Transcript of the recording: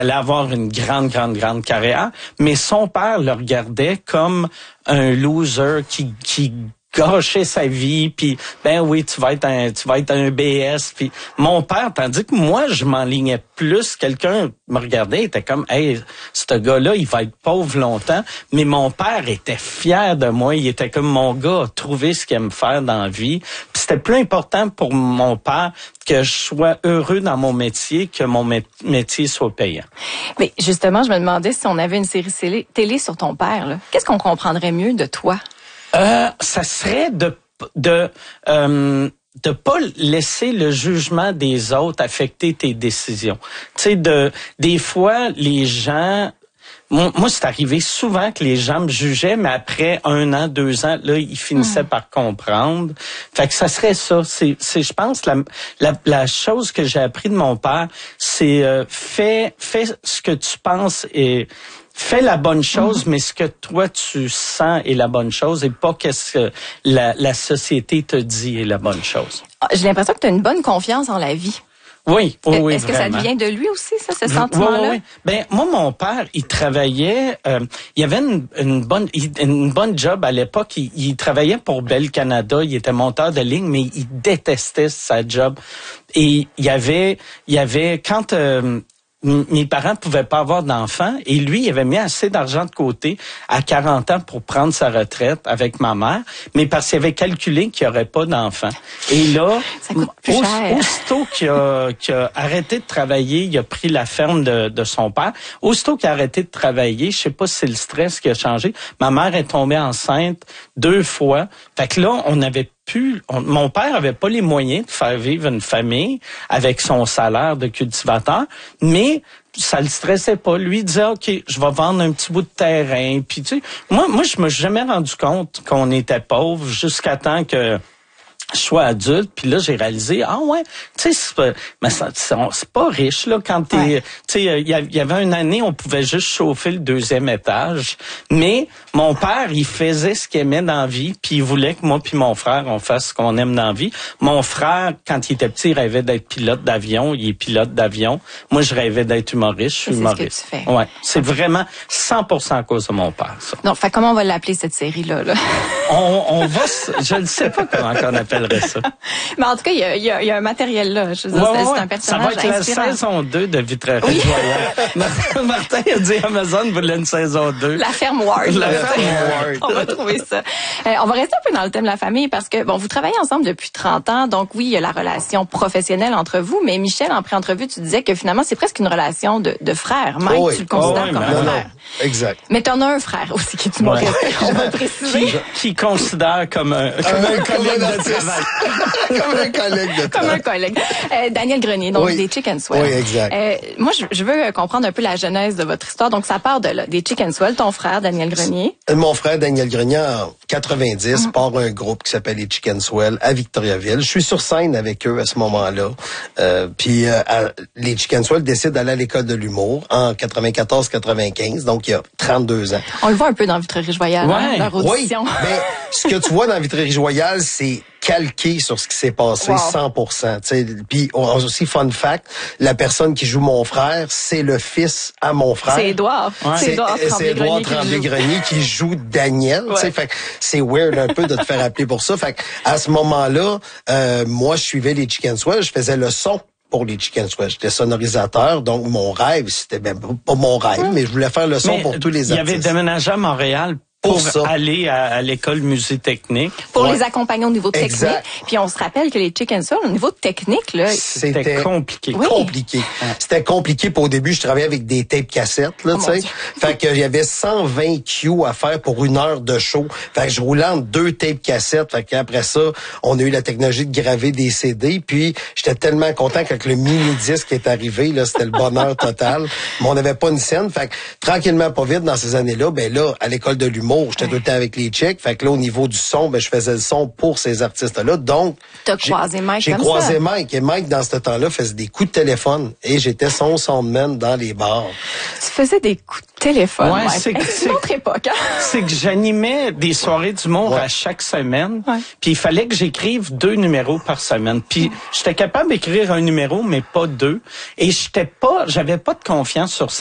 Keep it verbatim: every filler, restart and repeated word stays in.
allait avoir une grande, grande, grande carrière, mais son père le regardait comme un loser qui, qui gâchait sa vie, puis ben oui, tu vas être un, tu vas être un B S, puis mon père, tandis que moi, je m'enlignais plus, quelqu'un me regardait, était comme, hey, ce gars-là, il va être pauvre longtemps, mais mon père était fier de moi, il était comme, mon gars a trouvé ce qu'il aime faire dans la vie, puis c'était plus important pour mon père que je sois heureux dans mon métier, que mon métier soit payant. Mais justement, je me demandais si on avait une série télé sur ton père, là, qu'est-ce qu'on comprendrait mieux de toi? Euh, ça serait de de euh, de pas laisser le jugement des autres affecter tes décisions. Tu sais, de des fois les gens, moi, moi c'est arrivé souvent que les gens me jugeaient, mais après un an, deux ans, là ils finissaient mmh. par comprendre. Fait que ça serait ça. C'est, c'est je pense la la la chose que j'ai appris de mon père, c'est euh, fais fais ce que tu penses et fais la bonne chose, mm-hmm. mais ce que toi tu sens est la bonne chose et pas qu'est-ce que la, la société te dit est la bonne chose. J'ai l'impression que tu as une bonne confiance en la vie. Oui, oui, oui, Est-ce vraiment. que ça vient de lui aussi, ça, ce sentiment-là? Oui, oui, oui. Ben, moi, mon père, il travaillait, euh, il avait une, une bonne, une bonne job à l'époque. Il, il travaillait pour Bell Canada. Il était monteur de ligne, mais il détestait sa job. Et il y avait, il y avait, quand, euh, mes parents pouvaient pas avoir d'enfants et lui, il avait mis assez d'argent de côté à quarante ans pour prendre sa retraite avec ma mère, mais parce qu'il avait calculé qu'il n'y aurait pas d'enfants. Et là, ça coûte plus au, cher. aussitôt qu'il a, qu'il a arrêté de travailler, il a pris la ferme de, de son père. Aussitôt qu'il a arrêté de travailler, je sais pas si c'est le stress qui a changé, ma mère est tombée enceinte deux fois. Fait que là, on avait Plus, on, mon père avait pas les moyens de faire vivre une famille avec son salaire de cultivateur, mais ça le stressait pas. Lui il disait, OK, je vais vendre un petit bout de terrain. Puis tu sais, moi, moi, je me suis jamais rendu compte qu'on était pauvre jusqu'à temps que je sois adulte, puis là j'ai réalisé ah ouais, tu sais c'est pas mais ça, c'est pas riche là quand t'es ouais. Tu sais il y avait une année on pouvait juste chauffer le deuxième étage, mais mon père il faisait ce qu'il aimait dans la vie, puis il voulait que moi puis mon frère on fasse ce qu'on aime dans la vie. Mon frère quand il était petit il rêvait d'être pilote d'avion, il est pilote d'avion. Moi je rêvais d'être humoriste, je suis humoriste. C'est ce que tu fais. Ouais, c'est vraiment cent pour cent à cause de mon père ça. Donc fait comment on va l'appeler cette série là, là? on on va je ne sais pas comment on appelle ça. Mais en tout cas, il y a, il y a, il y a un matériel là. Je veux dire, ouais, c'est, ouais. c'est un personnage inspirant. Ça va être inspirant. la saison deux de Vitrerie oui. Royale. Martin a dit Amazon voulait une saison deux. La ferme Ward. La ferme Ward. On va trouver ça. Euh, on va rester un peu dans le thème de la famille parce que, bon, vous travaillez ensemble depuis trente ans. Donc oui, il y a la relation professionnelle entre vous. Mais Michel, en pré-entrevue, tu disais que finalement, c'est presque une relation de, de frère. Mike, oh oui. tu le considères oh oui, comme un frère. Non, exact. Mais t'en as un frère aussi qui est humoriste. Ouais. On va préciser. Qui, qui considère comme un, comme un, un collègue de travail. Comme un collègue de Comme un collègue. Euh, Daniel Grenier, donc oui. des Chicken Swell. Oui, exact. Euh, moi, je, je veux comprendre un peu la genèse de votre histoire. Donc, ça part de là, des Chicken Swell. Ton frère, Daniel Grenier. Mon frère, Daniel Grenier, en quatre-vingt-dix, mm. part un groupe qui s'appelle les Chicken Swell à Victoriaville. Je suis sur scène avec eux à ce moment-là. Euh, puis, euh, à, les Chicken Swell décident d'aller à l'école de l'humour en quatre-vingt-quatorze quatre-vingt-quinze, donc il y a trente-deux ans. On le voit un peu dans Vitrerie-Royale, ouais. hein, leur audition. Oui, mais ce que tu vois dans Vitrerie-Royale, c'est calqué sur ce qui s'est passé, wow. cent pour cent. Puis aussi, fun fact, la personne qui joue mon frère, c'est le fils à mon frère. C'est Édouard. Ouais. C'est Édouard Tremblay-Grenier qui joue Daniel. Ouais. Fait que c'est weird un peu de te faire appeler pour ça. Fait que à ce moment-là, euh, moi, je suivais les Chicken Swell, je faisais le son pour les Chicken Swell. J'étais sonorisateur, donc mon rêve, c'était même pas mon rêve, ouais. mais je voulais faire le son mais pour tous les artistes. Il y avait déménagé à Montréal pour, pour aller à, à l'école musique-technique. Pour ouais. les accompagner au niveau technique. Exact. Puis on se rappelle que les Chicken Swell, au niveau technique, là, c'était, c'était compliqué. Oui. Compliqué. Ouais. C'était compliqué. Pour au début, je travaillais avec des tapes cassettes, là, oh tu sais. Fait que j'avais cent vingt cues à faire pour une heure de show. Fait que je roulais en deux tapes cassettes. Fait qu'après ça, on a eu la technologie de graver des C D. Puis j'étais tellement content quand le mini-disque est arrivé, là, c'était le bonheur total. Mais on n'avait pas une scène. Fait que tranquillement, pas vite, dans ces années-là, ben là, à l'école de l'humour, l'humour. J'étais tout le temps avec les chicks. Fait que là, au niveau du son, ben, je faisais le son pour ces artistes-là. Donc, t'as croisé Mike J'ai comme croisé ça. Mike. Et Mike, dans ce temps-là, faisait des coups de téléphone. Et j'étais son soundman dans les bars. Tu faisais des coups de téléphone, Ouais, Mike. c'est que- C'est une autre époque, hein? C'est que j'animais des soirées d'humour Ouais. à chaque semaine. Ouais. Puis il fallait que j'écrive deux numéros par semaine. Puis j'étais capable d'écrire un numéro, mais pas deux. Et j'étais pas, j'avais pas de confiance sur